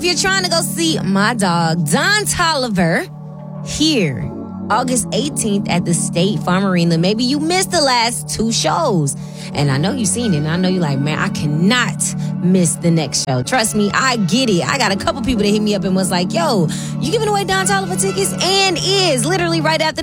if you're trying to go see my dog, Don Toliver, here, August 18th at the State Farm Arena. Maybe you missed the last 2 shows. And I know you've seen it. And I know you're like, man, I cannot miss the next show. Trust me, I get it. I got a couple people that hit me up and was like, yo, you giving away Don Toliver tickets? And is literally right after